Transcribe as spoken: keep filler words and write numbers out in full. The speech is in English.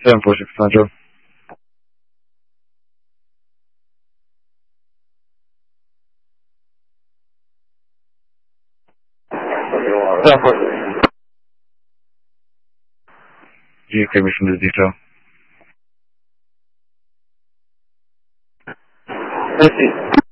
seven four six Control. seven four six. G K mission to detail. Let's see.